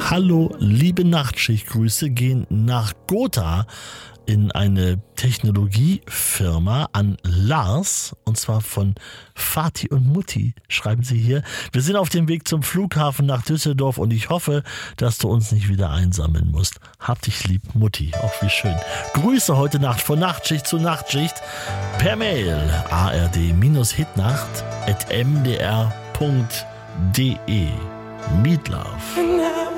Hallo, liebe Nachtschichtgrüße gehen nach Gotha in eine Technologiefirma an Lars, und zwar von Vati und Mutti, schreiben sie hier. Wir sind auf dem Weg zum Flughafen nach Düsseldorf und ich hoffe, dass du uns nicht wieder einsammeln musst. Hab dich lieb, Mutti. Auch wie schön. Grüße heute Nacht von Nachtschicht zu Nachtschicht per Mail ard-hitnacht@mdr.de. Meatloaf.